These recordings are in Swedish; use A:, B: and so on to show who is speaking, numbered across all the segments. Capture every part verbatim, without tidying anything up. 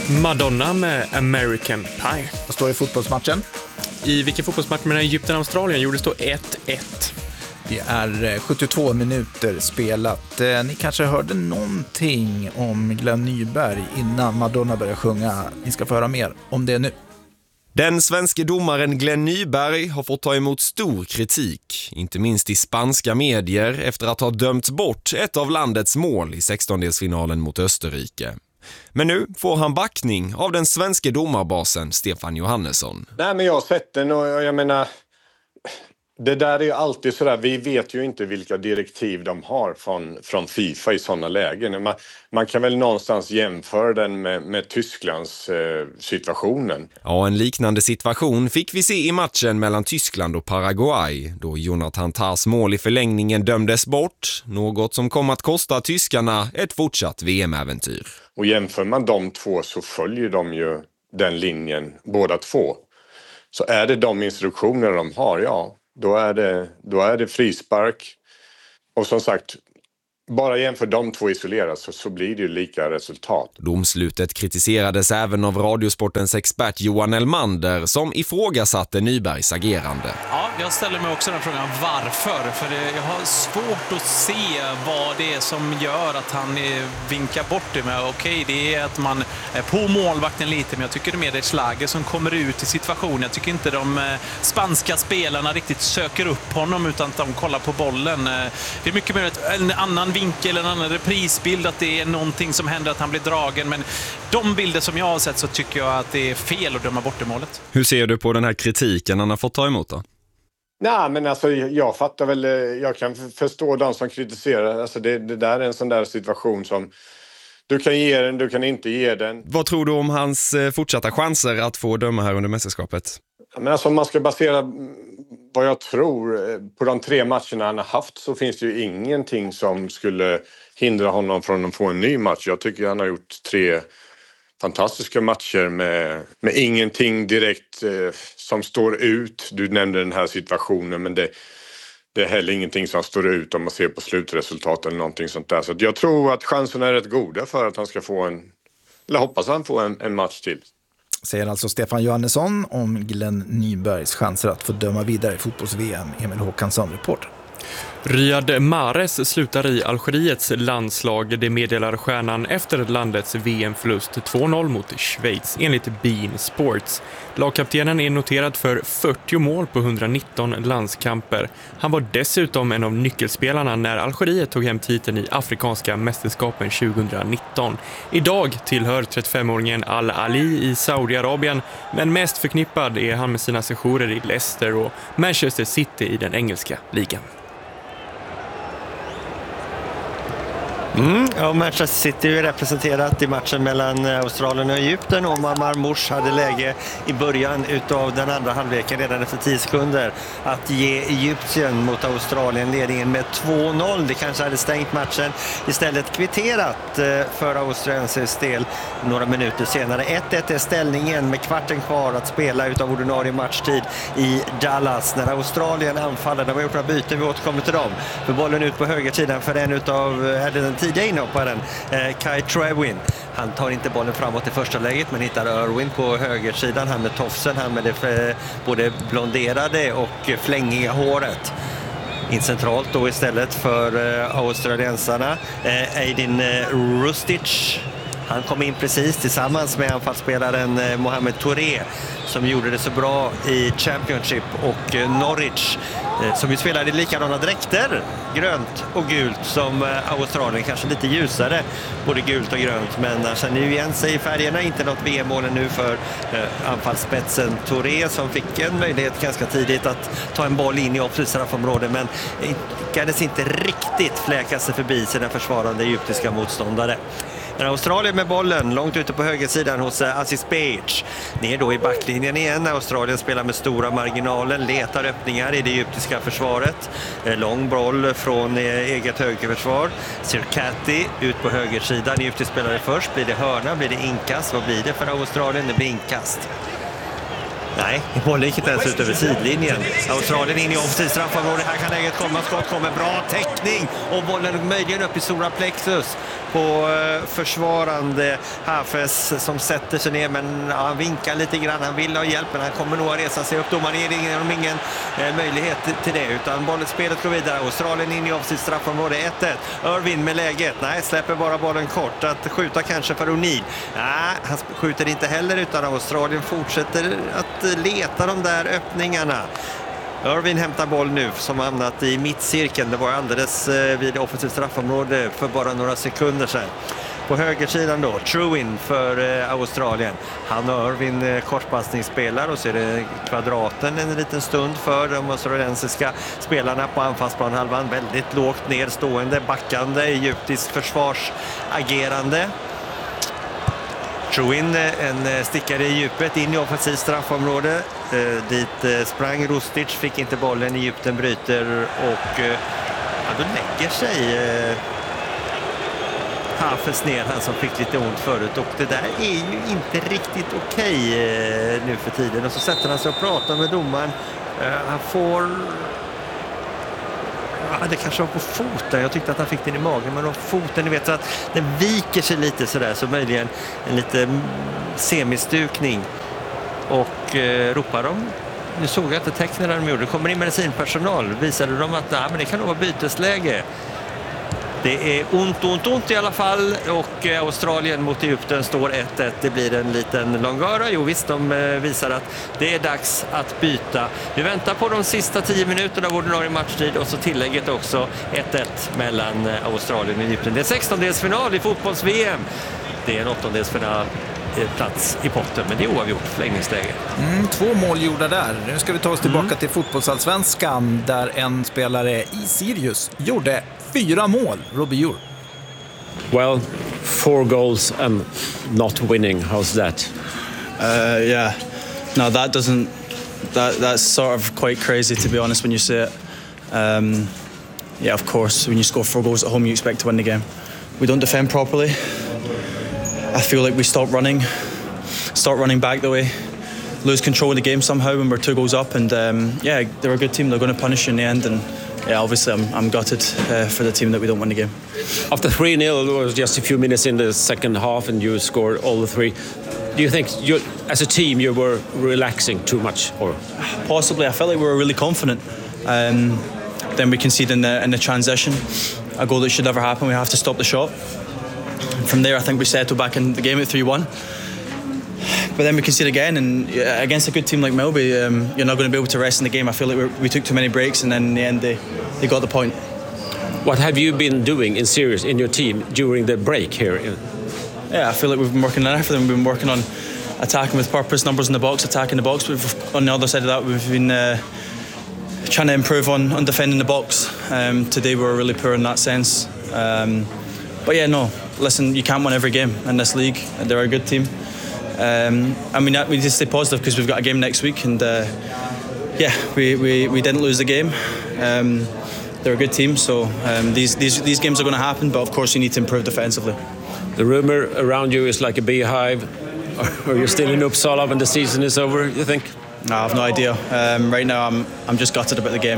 A: Madonna med American Pie.
B: Vad står det i fotbollsmatchen?
A: I vilken fotbollsmatch mellan Egypten och Australien gjordes då ett ett?
B: Det är sjuttiotvå minuter spelat. Ni kanske hörde någonting om Glenn Nyberg innan Madonna började sjunga. Ni ska få höra mer om det nu.
C: Den svenske domaren Glenn Nyberg har fått ta emot stor kritik, inte minst i spanska medier, efter att ha dömts bort ett av landets mål i sextondelsfinalen mot Österrike. Men nu får han backning av den svenska domarbasen Stefan Johannesson.
D: Nej, men jag har sett den och jag menar, det där är ju alltid sådär, vi vet ju inte vilka direktiv de har från, från FIFA i sådana lägen. Man, man kan väl någonstans jämföra den med, med Tysklands eh, situationen.
C: Ja, en liknande situation fick vi se i matchen mellan Tyskland och Paraguay, då Jonathan Tahs mål i förlängningen dömdes bort, något som kom att kosta tyskarna ett fortsatt V M-äventyr.
D: Och jämför man de två så följer de ju den linjen båda två. Så är det de instruktioner de har, ja, då är det, då är det frispark. Och som sagt, bara jämför de två isolerat så, så blir det ju lika resultat.
C: Domslutet kritiserades även av Radiosportens expert Johan Elmander som ifrågasatte Nybergs agerande.
E: Ja, jag ställer mig också den frågan varför. För det, jag har svårt att se vad det är som gör att han vinkar bort det med. Okej, det är att man är på målvakten lite, men jag tycker det är mer det slaget som kommer ut i situationen. Jag tycker inte de spanska spelarna riktigt söker upp honom utan att de kollar på bollen. Det är mycket mer en annan vinkel, en annan reprisbild, att det är någonting som händer, att han blir dragen. Men de bilder som jag har sett så tycker jag att det är fel att döma bort det målet.
C: Hur ser du på den här kritiken han har fått ta emot då?
D: Nej, men alltså jag fattar väl, jag kan förstå de som kritiserar. Alltså det, det där är en sån där situation som du kan ge den, du kan inte ge den.
C: Vad tror du om hans fortsatta chanser att få döma här under mästerskapet?
D: Men alltså om man ska basera vad jag tror på de tre matcherna han har haft så finns det ju ingenting som skulle hindra honom från att få en ny match. Jag tycker han har gjort tre fantastiska matcher med, med ingenting direkt eh, som står ut. Du nämnde den här situationen, men det, det är heller ingenting som står ut om man ser på slutresultat eller någonting sånt där. Så jag tror att chanserna är rätt goda för att han ska få en, eller hoppas han får en, en match till.
B: Säger alltså Stefan Johannesson om Glenn Nybergs chanser att få döma vidare i fotbolls-V M. Emil Håkansson, reporter.
A: Riyad Mahrez slutar i Algeriets landslag, det meddelar stjärnan efter landets V M-förlust två noll mot Schweiz enligt Bein Sports. Lagkaptenen är noterad för fyrtio mål på hundranittton landskamper. Han var dessutom en av nyckelspelarna när Algeriet tog hem titeln i Afrikanska mästerskapen tjugonitton. Idag tillhör trettiofemåringen Al-Ali i Saudiarabien, men mest förknippad är han med sina sessioner i Leicester och Manchester City i den engelska ligan.
F: Mm, ja, Manchester City är representerat i matchen mellan Australien och Egypten, och Omar Marmoush hade läge i början utav den andra halvleken redan efter tio sekunder att ge Egypten mot Australien ledningen med två noll. Det kanske hade stängt matchen, istället kvitterat för Australiens del några minuter senare. ett ett är ställningen med kvarten kvar att spela utav ordinarie matchtid i Dallas när Australien anfaller. De har gjort några byten, vi återkommer till dem. För bollen ut på högersidan för en utav, eller den tidiga inhopparen, eh, Kai Trewin. Han tar inte bollen framåt i första läget, men hittar Irwin på högersidan. Han med tofsen, han med det eh, både blonderade och flängiga håret. In centralt då istället för eh, australiensarna. Eh, Aydin eh, Rustic. Han kom in precis tillsammans med anfallsspelaren eh, Mohamed Touré som gjorde det så bra i Championship, och eh, Norwich eh, som ju spelade i likadana dräkter, grönt och gult som eh, Australien, kanske lite ljusare, både gult och grönt, men han känner ju igen sig i färgerna. Inte något V M-mål nu för eh, anfallsspetsen Touré som fick en möjlighet ganska tidigt att ta en boll in i offside-straffområdet, men lyckades inte riktigt fläka sig förbi sina försvarande egyptiska motståndare. Men Australien med bollen långt ute på högersidan hos Aziz Beige. Ner då i backlinjen igen. Australien spelar med stora marginaler, letar öppningar i det egyptiska försvaret. Lång boll från eget högerförsvar. Sirkati ut på högersidan. Egypten spelare först. Blir det hörna? Blir det inkast? Vad blir det för Australien? Det blir inkast. Nej, bollen gick inte ens ut över sidlinjen. Australien in i offensivt straffområde. Här kan läget komma. Skott kommer. Bra täckning. Och bollen möjligen upp i stora plexus på försvarande Hafez som sätter sig ner. Men ja, han vinkar lite grann. Han vill ha hjälp, men han kommer nog att resa sig upp. Domaren ger ingen, ingen eh, möjlighet till det. Utan bollen, spelet går vidare. Australien in i offensivt straffområde. ett ett. Irvin med läget. Nej, släpper bara bollen kort. Att skjuta kanske för O'Neill. Nej, han skjuter inte heller, utan Australien fortsätter att leta de där öppningarna. Irvin hämtar boll nu som hamnat i mittcirkeln. Det var alldeles vid offensivt straffområde för bara några sekunder sedan. På högersidan då, Truin för Australien. Han och Irvin korspassningsspelar, och så är det kvadraten en liten stund för de australiensiska spelarna på anfallsplanhalvan. Väldigt lågt nedstående, backande, egyptiskt försvarsagerande. Truin, en stickare i djupet in i offensivt straffområde. Eh, dit eh, sprang Rustic, fick inte bollen. Egypten bryter och eh, ja, då lägger sig eh, Hafez ner, han som fick lite ont förut. Och det där är ju inte riktigt okej eh, nu för tiden. Och så sätter han sig och pratar med domaren. Eh, han får... Ja, det kanske var på foten. Jag tyckte att han fick den i magen, men på foten, ni vet att den viker sig lite sådär, så möjligen en lite semistukning. Och eh, ropar de, nu såg jag inte tecknen de gjorde, det kommer in medicinpersonal, visade de att nej, men det kan nog vara bytesläge. Det är ont, ont, ont i alla fall, och eh, Australien mot Egypten står ett ett. Det blir en liten långöra. Jo visst, de eh, visar att det är dags att byta. Vi väntar på de sista tio minuterna av ordinarie matchtid, och så tillägget också ett ett mellan eh, Australien och Egypten. Det är sextondelsfinal i fotbolls-V M. Det är en åttondelsfinal plats i potten, men det är oavgjort förlängningsläge.
B: Mm, två mål gjorda där. Nu ska vi ta oss tillbaka mm. till fotbollsallsvenskan, där en spelare i Sirius gjorde fyra mål. Robbie Ure.
G: Well, four goals and not winning. How's that?
H: Uh, yeah, no, that doesn't. That that's sort of quite crazy, to be honest, when you say it. Um, yeah, of course, when you score four goals at home, you expect to win the game. We don't defend properly. I feel like we stop running, start running back the way, lose control of the game somehow when we're two goals up. And um, yeah, they're a good team. They're going to punish you in the end. And yeah, obviously I'm, I'm gutted uh, for the team that we don't win the game.
G: After three nil, it was just a few minutes in the second half and you scored all the three. Do you think, you, as a team, you were relaxing too much? Or
H: possibly, I felt like we were really confident. Um, then we conceded in the, in the transition, a goal that should never happen. We have to stop the shot. From there, I think we settled back in the game at three one. But then we conceded again, and against a good team like Melby, um, you're not going to be able to rest in the game. I feel like we're, we took too many breaks, and then in the end, they, they got the point.
G: What have you been doing in Sirius, in your team, during the break here?
H: Yeah, I feel like we've been working on everything. We've been working on attacking with purpose, numbers in the box, attacking the box. But on the other side of that, we've been uh, trying to improve on, on defending the box. Um, today, we were really poor in that sense. Um, but yeah, no. Listen, you can't win every game in this league. They're a good team. Um, I mean, we need to stay positive because we've got a game next week. And uh, yeah, we, we, we didn't lose the game. Um, they're a good team, so um, these, these, these games are going to happen. But of course, you need to improve defensively.
G: The rumour around you is like a beehive. Are you still in Uppsala when the season is over, you think?
H: No, I have no idea. Um, right now, I'm, I'm just gutted about the game.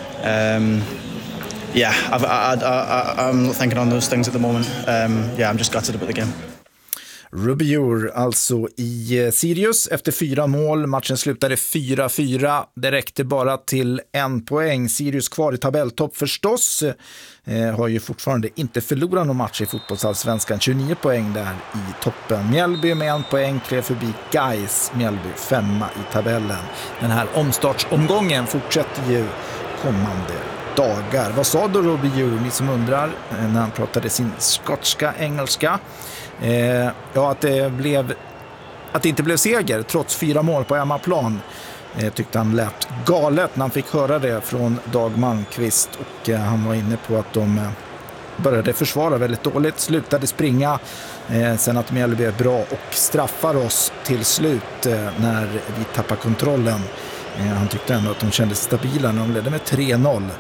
H: Um, Yeah, I've, I, I, I'm not thinking on those things at the moment. Um, yeah, I'm just gutted about the game.
B: Robbie Ure alltså i Sirius efter fyra mål. Matchen slutade fyra fyra. Det räckte bara till en poäng. Sirius kvar i tabelltopp förstås. Eh, har ju fortfarande inte förlorat någon match i fotbollsallsvenskan. tjugonio poäng där i toppen. Mjällby med en poäng klev förbi Gais. Mjällby femma i tabellen. Den här omstartsomgången fortsätter ju kommande dagar. Vad sa då Robbie Ure, ni som undrar, när han pratade sin skotska engelska? Eh, ja, att det blev att det inte blev seger trots fyra mål på hemmaplan. Eh, tyckte han lät galet när han fick höra det från Dag Malmqvist, och eh, han var inne på att de eh, började försvara väldigt dåligt, slutade springa, eh, sen att Mjällby är bra och straffar oss till slut eh, när vi tappar kontrollen. Eh, han tyckte ändå att de kändes stabila när de ledde med tre noll.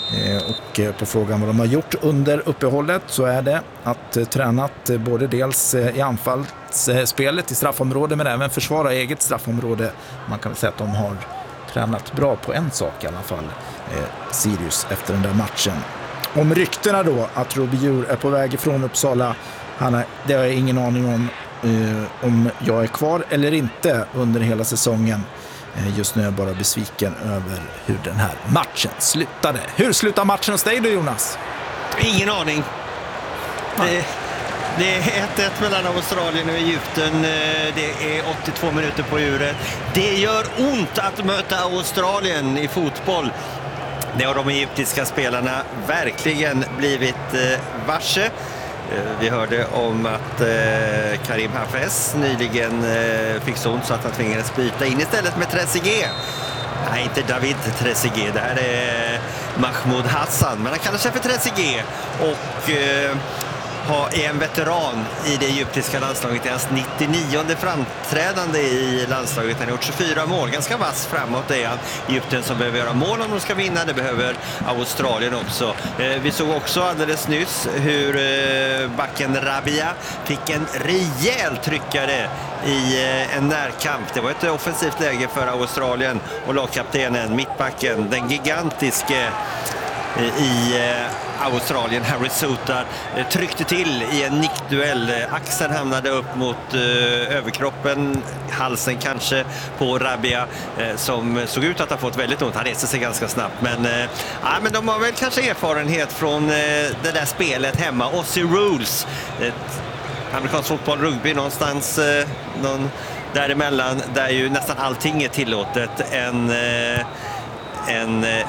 B: Och på frågan vad de har gjort under uppehållet så är det att tränat både dels i anfallsspelet i straffområde men även försvara eget straffområde. Man kan väl säga att de har tränat bra på en sak i alla fall, Sirius, efter den där matchen. Om ryktena då att Robiur är på väg ifrån Uppsala, han är, det har jag ingen aning om eh, om jag är kvar eller inte under hela säsongen. Eh, just nu är jag bara besviken över hur den här matchen slutade. Hur slutar matchen hos dig då, Jonas?
F: Ingen aning. Det, det är ett ett mellan Australien och Egypten. Det är åttiotvå minuter på uret. Det gör ont att möta Australien i fotboll. Det har de egyptiska spelarna verkligen blivit varse. Vi hörde om att Karim Hafez nyligen fick sånt så att han tvingades byta in istället med Trezeguet. Nej, inte David Trezeguet. Det här är Mahmoud Hassan. Men han kallar sig för Trezeguet och eh, är en veteran i det egyptiska landslaget. Det är hans nittionionde framträdande i landslaget. Han har gjort tjugofyra mål. Ganska vass framåt. Det är han. Egypten som behöver göra mål om de ska vinna. Det behöver Australien också. Vi såg också alldeles nyss hur backen Rabia fick en rejäl tryckare i en närkamp. Det var ett offensivt läge för Australien och lagkaptenen, mittbacken, den gigantiske i Australien, Harry Souttar, tryckte till i en nickduell. Axeln hamnade upp mot eh, överkroppen, halsen kanske på Rabia eh, som såg ut att ha fått väldigt ont. Han reste sig ganska snabbt, men, eh, ja, men de har väl kanske erfarenhet från eh, det där spelet hemma. Aussie Rules, ett amerikansk fotboll, rugby någonstans eh, någon däremellan, där ju nästan allting är tillåtet. En, eh, en eh,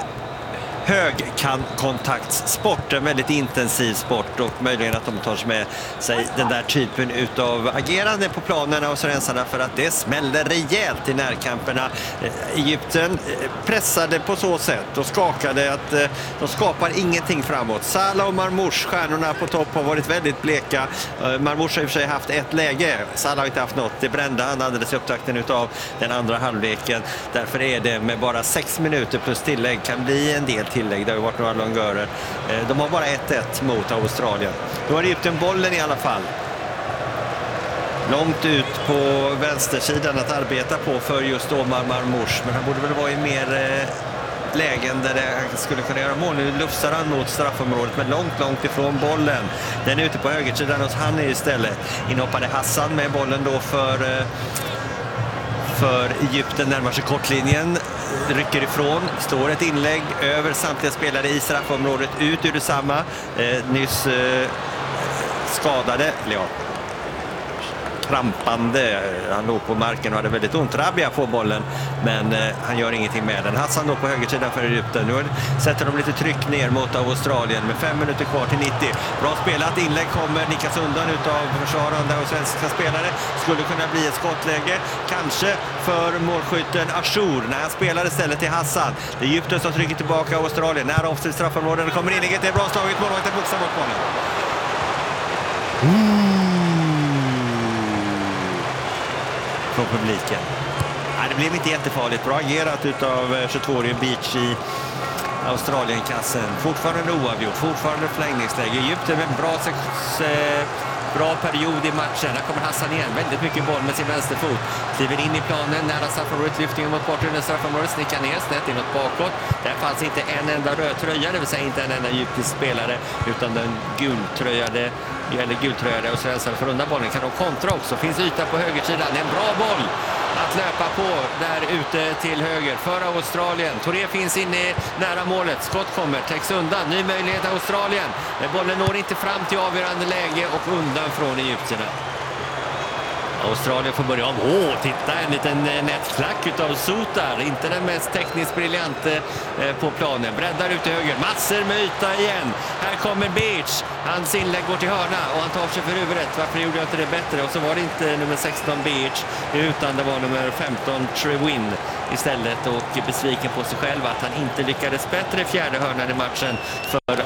F: högkontaktssport, en väldigt intensiv sport, och möjligen att de tar med sig den där typen utav agerande på planerna och rensarna för att det smäller rejält i närkamperna. Egypten pressade på så sätt och skakade att de skapar ingenting framåt. Salah och Marmoush, stjärnorna på topp, har varit väldigt bleka. Marmoush har i och för sig haft ett läge, Salah har inte haft något. Det brände han alldeles i upptakten utav den andra halvleken. Därför är det med bara sex minuter plus tillägg kan bli en del tillägg. Det har ju varit några långörer. De har bara ett ett mot Australien. Då har Egypten bollen i alla fall. Långt ut på vänstersidan att arbeta på för just Omar Marmoush. Men han borde väl vara i mer lägen där han skulle kunna göra mål. Nu lufsar han mot straffområdet, men långt, långt ifrån bollen. Den är ute på högersidan hos han istället. Inhoppade Hassan med bollen då för... för Egypten, närmar sig kortlinjen, rycker ifrån, står ett inlägg över samtliga spelare i straffområdet, ut ur detsamma, eh, nyss eh, skadade, eller ja, krampande, han låg på marken och hade väldigt ont. Rabia får bollen, men eh, han gör ingenting med den. Hassan då på högersidan för Egypten. Nu sätter de lite tryck ner mot Australien med fem minuter kvar till nittio. Bra spelat, inlägg kommer, nickas undan utav försvarande och svenska spelare. Skulle kunna bli ett skottläge, kanske för målskytten Ashur när han spelar istället till Hassan. Det är Egypten som trycker tillbaka Australien. Nära offensivt straffområde, det kommer inlägget, det är bra slaget, målvakten boxar mot bollen. Mm. Från publiken. Nej, det blev inte jättefarligt. Bra agerat utav tjugotvåårige Beach i Australienkassen. Fortfarande oavgjort, fortfarande förlängningsläge. Egypten med en bra, eh, bra period i matchen. Här kommer Hassan igen, väldigt mycket boll med sin vänsterfot. Kliver in i planen, nära straffområdet, lyftningen mot bortre straffområdet, snickar ner snett inåt bakåt. Där fanns inte en enda röd tröja, det vill säga inte en enda egyptisk spelare, utan den gultröjade eller gultröjade och svenskarna för runda bollen. Kan de kontra också? Finns yta på högersidan. En bra boll att löpa på där ute till höger för Australien. Touré finns inne nära målet. Skott kommer, täcks undan. Ny möjlighet Australien. Men bollen når inte fram till avgörande läge och undan från egyptierna. Australien får börja om. Åh, titta, en liten nätklack utav Souttar. Inte den mest tekniskt briljante eh, på planen. Breddar ut till höger. Massor med yta igen. Här kommer Beach. Hans inlägg går till hörna och han tar sig för huvudet. Varför gjorde jag inte det bättre? Och så var det inte nummer sexton Beach, utan det var nummer femton Trewin istället, och besviken på sig själv att han inte lyckades bättre i fjärde hörnan i matchen för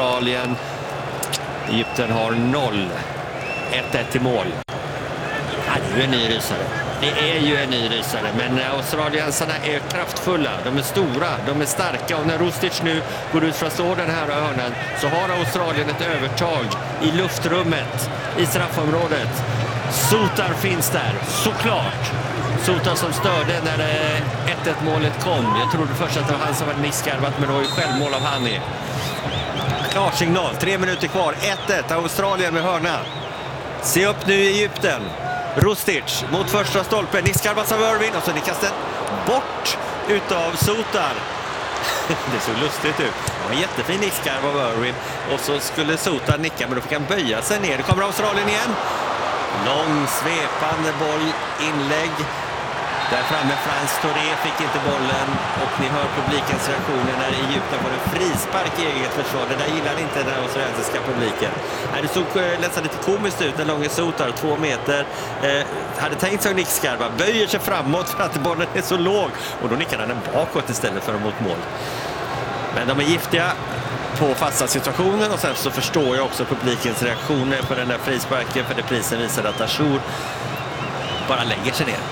F: Australien. Egypten har noll. ett ett i mål. det är ju en ny rysare. Det är ju en ny rysare, men australiensarna är kraftfulla, de är stora, de är starka och när Rustic nu går ut för att slå den här hörnan så har Australien ett övertag i luftrummet, i straffområdet. Sotar finns där, såklart. Sotar som störde när ett ett målet kom. Jag trodde först att det var han som var nickskarvat, men det var ju självmål av Hani. Klarsignal, tre minuter kvar, ett ett, Australien med hörna. Se upp nu i Egypten. Rustic mot första stolpen, nickskarvas av Irvin och så nickas den bort utav Sotar. Det såg lustigt ut. Det var en jättefin nickskarv av Irvin och så skulle Sotar nicka, men då fick han böja sig ner. Det kommer Australien igen. Lång svepande boll, inlägg. Där framme Frans Touré fick inte bollen och ni hör publikens reaktioner när Egypten får en frispark i eget försvar. Det där gillar inte den australiensiska publiken. Det såg nästan lite komiskt ut när Långe Sotar, två meter, eh, hade tänkt sig nickskarva, böjer sig framåt för att bollen är så låg och då nickar han den bakåt istället för mot mål. Men de är giftiga på fasta situationen och sen så förstår jag också publikens reaktioner på den där frisparken, för det prisen visar att Achour bara lägger sig ner.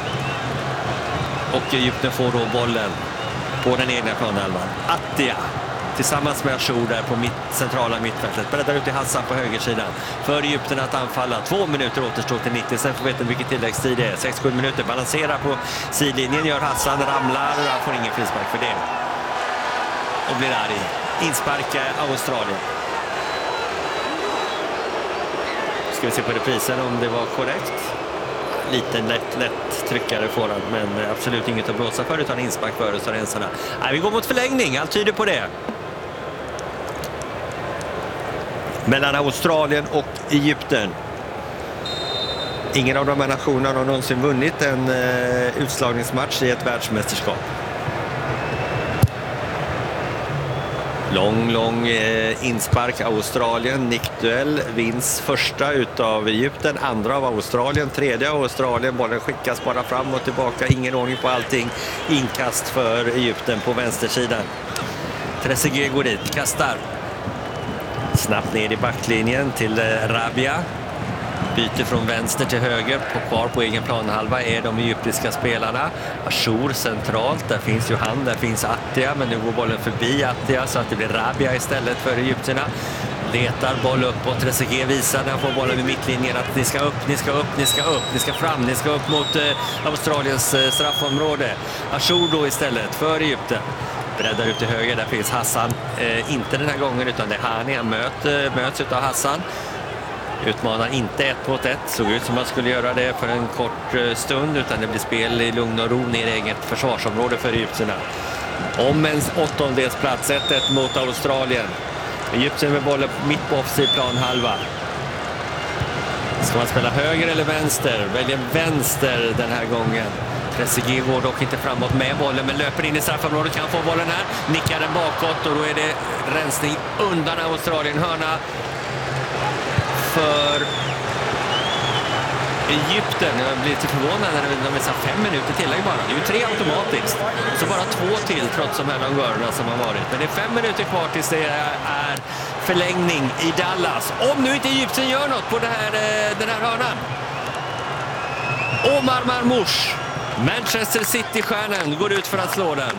F: Och Egypten får då bollen på den egna planhalvan. Attia tillsammans med Achour där på mitt, centrala mittfältet. Breddar ut i Hassan på högersidan. För Egypten att anfalla. Två minuter återstår till nittio. Sen får vi veta vilket tilläggstid det är. sex sju minuter. Balanserar på sidlinjen. Gör Hassan, ramlar och han får ingen frispark för det. Och blir arg. Insparka Australien. Ska vi se på reprisen om det var korrekt. Liten lätt, lätt tryckare får han, men absolut inget att blåsa för utan inspark för australiensarna. Nej, vi går mot förlängning, allt tyder på det. Mellan Australien och Egypten. Ingen av de här nationerna har någonsin vunnit en uh, utslagningsmatch i ett världsmästerskap. Lång, lång eh, inspark Australien. Nickduell vinns första utav Egypten, andra av Australien, tredje av Australien. Bollen skickas bara fram och tillbaka. Ingen ordning på allting. Inkast för Egypten på vänstersidan. Trezeguet går dit, kastar. Snabbt ner i backlinjen till eh, Rabia. Byter från vänster till höger, på kvar på egen planhalva är de egyptiska spelarna. Achour centralt, där finns ju han, där finns Attia, men nu går bollen förbi Attia så att det blir Rabia istället för egyptierna. Letar boll uppåt, Trezeguet visar när han får bollen vid mittlinjen att ni ska upp, ni ska upp, ni ska upp, ni ska fram, ni ska upp mot eh, Australiens eh, straffområde. Achour då istället för Egypten. Breddar ut till höger, där finns Hassan, eh, inte den här gången utan det är Hani, han möt, eh, möts utav Hassan. Utmanar inte ett mot ett, såg ut som man skulle göra det för en kort stund, utan det blir spel i lugn och ro ner i eget försvarsområde för egyptierna. Om en åttondelsplats, ett ett mot Australien. Egypten med bollen mitt på offensiv planhalva. Ska man spela höger eller vänster? Väljer vänster den här gången. Trezeguet går dock inte framåt med bollen, men löper in i straffområdet, kan få bollen här. Nickar den bakåt och då är det rensning undan Australien. Hörna för Egypten. Jag blir lite förvånad när de är fem minuter tillägg bara. Det är ju tre automatiskt. Så bara två till trots de här långörerna som har varit. Men det är fem minuter kvar tills det är förlängning i Dallas. Om nu inte Egypten gör något på det här, den här hörnan. Omar Marmoush, Manchester City-stjärnan, går ut för att slå den.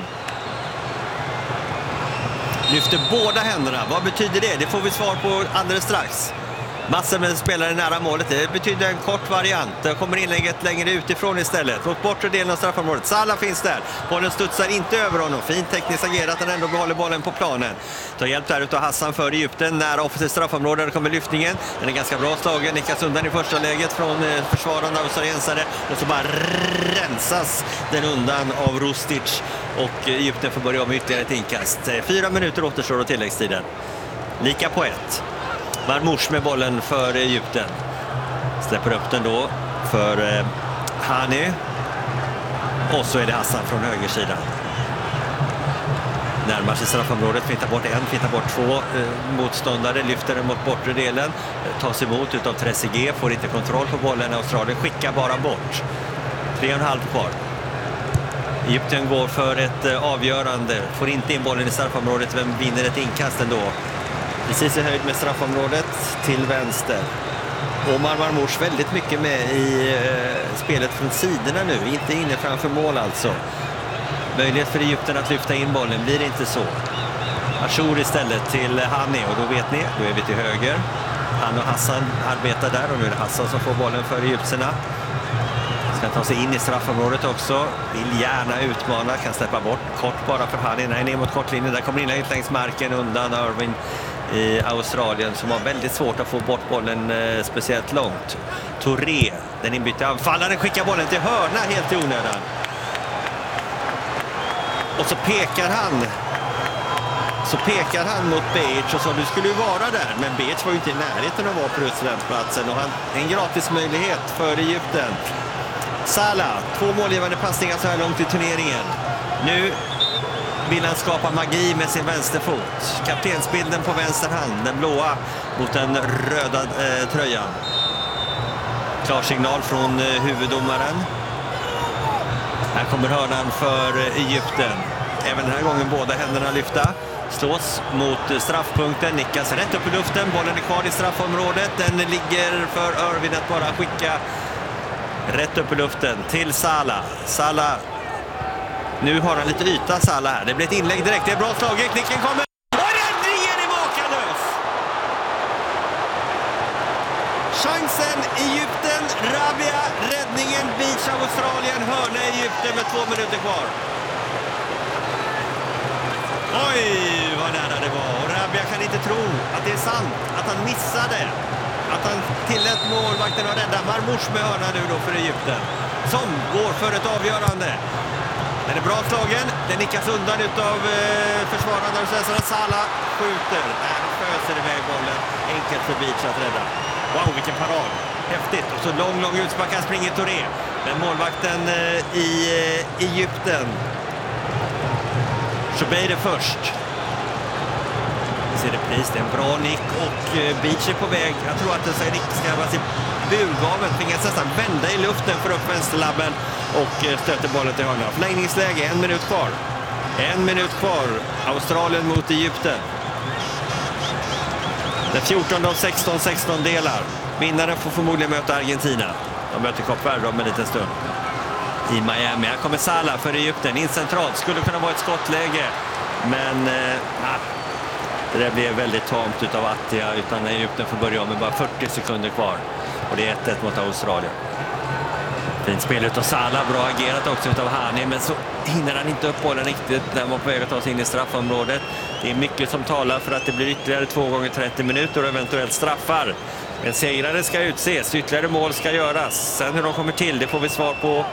F: Lyfter båda händerna. Vad betyder det? Det får vi svar på alldeles strax. Massor med spelare nära målet. Det betyder en kort variant. Det kommer inlägget längre utifrån istället. Mot bortre delen av straffområdet. Salah finns där. Bollen studsar inte över honom. Fint tekniskt agerat. Han ändå behåller bollen på planen. Tar hjälp där utav Hassan för Egypten. Nära offensivt straffområde. Där kommer lyftningen. Den är ganska bra slagen. Nickas undan i första läget från försvararna av australiensare. Och så bara rensas den undan av Rustic. Och Egypten får börja om ytterligare ett inkast. Fyra minuter återstår och tilläggstiden. Lika på ett. Marmoush med bollen för Egypten. Släpper upp den då för eh, Hani. Och så är det Hassan från högersidan. Närmar sig straffområdet, fintar bort en, fintar bort två eh, motståndare. Lyfter den mot bortre delen. Eh, tas emot utav Trezeguet, får inte kontroll på bollen. Australien skickar bara bort. Tre och en halv kvar. Egypten går för ett eh, avgörande. Får inte in bollen i straffområdet. Vem vinner ett inkast ändå? Precis i höjd med straffområdet till vänster. Omar Marmoush väldigt mycket med i eh, spelet från sidorna nu, inte inne framför mål alltså. Möjlighet för Egypten att lyfta in bollen, blir det inte så. Achour istället till Hani, och då vet ni, då är vi till höger. Han och Hassan arbetar där, och nu är det Hassan som får bollen för egyptierna. Ska ta sig in i straffområdet också, vill gärna utmana, kan släppa bort kort bara för Hani. Nej, ner mot kortlinjen, där kommer in längs marken undan Irvin i Australien, som har väldigt svårt att få bort bollen eh, speciellt långt. Touré, den inbytte anfallaren, skickar bollen till hörna helt i onödan. Och så pekar han Så pekar han mot Beach och sa du skulle ju vara där. Men Beach var ju inte i närheten att vara på utlandsplatsen. Och han, en gratis möjlighet för Egypten. Salah, två målgivande passningar så här långt i turneringen. Nu vill han skapa magi med sin vänsterfot. Kaptensbilden på vänster hand, den blåa mot den röda eh, tröjan. Klar signal från eh, huvuddomaren. Här kommer hörnan för eh, Egypten. Även den här gången båda händerna lyfta. Slås mot straffpunkten, nickas rätt upp i luften. Bollen är kvar i straffområdet. Den ligger för Irvin att bara skicka rätt upp i luften till Salah. Salah, nu har han lite yta Salah här. Det blir ett inlägg direkt, det är bra slaget. Knicken kommer. Och räddningen är makalös! Chansen Egypten, Rabia, räddningen, Beach av Australien, hörna Egypten med två minuter kvar. Oj, vad nära det var. Och Rabia kan inte tro att det är sant, att han missade. Att han tillät målvakten att rädda Marmoush med hörna nu då för Egypten. Som går för ett avgörande. Den är bra slagen, den nickas undan utav eh, försvararna och så Salah skjuter. Nej, han föser iväg bollen. Enkelt för Beach att rädda. Wow, vilken parad. Häftigt. Och så lång, lång utspark, han springer Touré. Men målvakten eh, i eh, Egypten. Shubeire först. Vi ser repris, det är en bra nick och eh, Beach är på väg. Jag tror att det ska nickskrabas i burgaven. Tvingas nästan vända i luften för upp vänsterlabben och eh, stöter bollen till hörna. Förlängningsläge, en minut kvar. En minut kvar. Australien mot Egypten. Den fjortonde av sexton sexton delar. Vinnaren får förmodligen möta Argentina. De möter Kap Verde om en liten stund. I Miami. Här kommer Salah för Egypten. In centralt. Skulle kunna vara ett skottläge. Men eh, det där blev väldigt tamt utav Attia. Utan Egypten får börja med bara fyrtio sekunder kvar. Och det är ett ett mot Australien. Fint spel utav Salah. Bra agerat också utav Hani. Men så hinner han inte upp bollen riktigt när han var på väg att ta sig in i straffområdet. Det är mycket som talar för att det blir ytterligare två gånger trettio minuter och eventuellt straffar. Men segrare ska utses. Ytterligare mål ska göras. Sen hur de kommer till, det får vi svar på.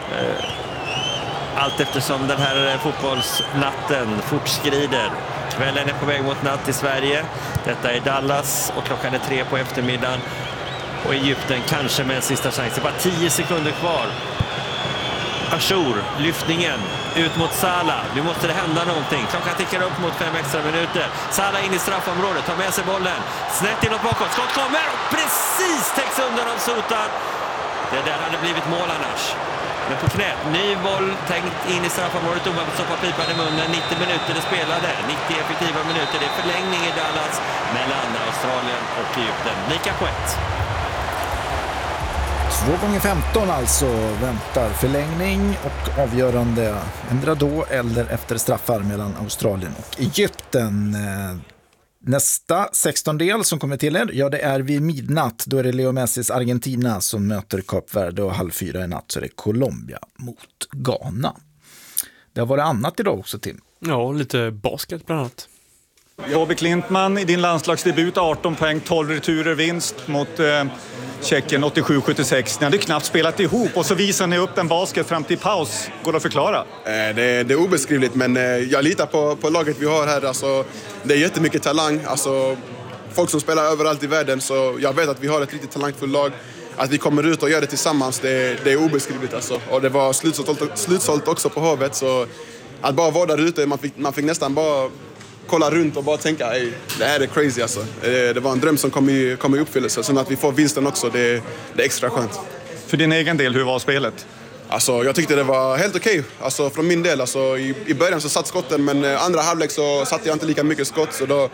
F: Allt eftersom den här fotbollsnatten fortskrider. Kvällen är på väg mot natt i Sverige. Detta är Dallas och klockan är tre på eftermiddagen. Och Egypten kanske med en sista chans. Det är bara tio sekunder kvar. Achour, lyftningen ut mot Salah. Nu måste det hända någonting. Klockan tickar upp mot fem extra minuter. Salah in i straffområdet, tar med sig bollen. Snett inåt bakåt, skott kommer och precis täcks undan av Sultan. Det där hade blivit mål annars. Men på knät, ny boll tänkt in i straffområdet. Domaren stoppar pipan i munnen. nittio minuter det spelade. nittio effektiva minuter. Det är förlängning i Dallas mellan Australien och Egypten. Lika på ett.
B: Två gånger femton alltså väntar förlängning och avgörande ändra då eller efter straffar mellan Australien och Egypten. Nästa sextondel som kommer till er, ja det är vid midnatt. Då är det Leo Messis Argentina som möter Kap Verde och halv fyra i natt så är det Colombia mot Ghana. Det har varit annat idag också, Tim.
A: Ja, lite basket bland annat.
I: Bobby Klintman i din landslagsdebut, arton poäng, tolv returer, vinst mot eh, Tjeckien åttiosju sjuttiosex. Ni hade knappt spelat ihop och så visar ni upp en basket fram till paus. Går det att förklara?
J: Eh, det, är, det är obeskrivligt, men eh, jag litar på, på laget vi har här. Alltså, det är jättemycket talang. Alltså, folk som spelar överallt i världen, så jag vet att vi har ett riktigt talangfullt lag. Att vi kommer ut och gör det tillsammans, det, det är obeskrivligt. Alltså. Och det var slutsålt, slutsålt också på havet, så att bara vara där ute, man fick, man fick nästan bara kolla runt och bara tänka, ey, det här är crazy alltså. Det var en dröm som kom i, kom i uppfyllelse. Så att vi får vinsten också, det, det är extra skönt.
I: För din egen del, hur var spelet?
J: Alltså, jag tyckte det var helt okej. Okay. Alltså, från min del. Alltså, i, I början så satt skotten, men andra halvlek så satte jag inte lika mycket skott. Så då,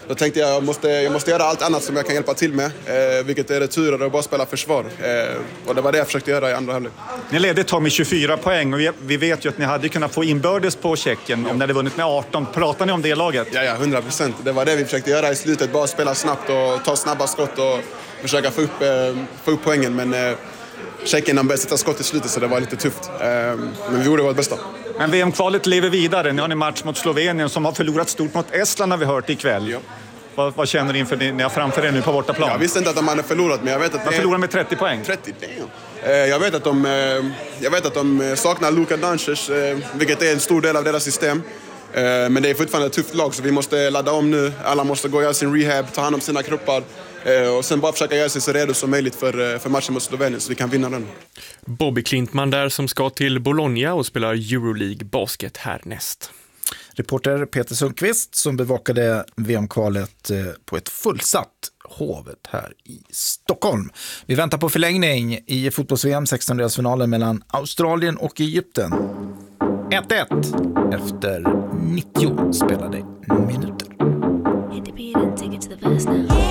J: Då tänkte jag jag måste, jag måste göra allt annat som jag kan hjälpa till med, eh, vilket är returer och bara spela försvar. Eh, och det var det jag försökte göra i andra halvlek.
I: Ni ledde ett tag med tjugofyra poäng och vi, vi vet ju att ni hade kunnat få inbördes på Tjeckien om ni hade vunnit med arton. Pratar ni om det laget?
J: Ja, ja, hundra procent. Det var det vi försökte göra i slutet. Bara spela snabbt och ta snabba skott och försöka få upp, eh, få upp poängen. Men eh, Tjeckien började sätta skott i slutet så det var lite tufft. Eh, men vi gjorde vårt bästa.
I: Men V M-kvalet lever vidare. Nu har ni match mot Slovenien som har förlorat stort mot Estland har vi hört ikväll. Ja. Vad, vad känner ni inför det ni har framför er nu på bortaplan?
J: Jag visste inte att de hade förlorat, men jag vet att
I: de förlorar med trettio poäng.
J: trettio, damn. Jag vet att de, jag vet att de saknar Luka Doncic, vilket är en stor del av deras system. Men det är fortfarande ett tufft lag så vi måste ladda om nu. Alla måste gå och göra sin rehab, ta hand om sina kroppar. Och sen bara försöka göra sig så redo som möjligt för, för matchen mot Slovenien så vi kan vinna den.
A: Bobby Klintman där som ska till Bologna och spelar Euroleague basket härnäst.
B: Reporter Peter Sundqvist som bevakade V M-kvalet på ett fullsatt Hovet här i Stockholm. Vi väntar på förlängning i fotbolls-V M sextondelsfinalen mellan Australien och Egypten. ett ett efter nittio spelade minuter.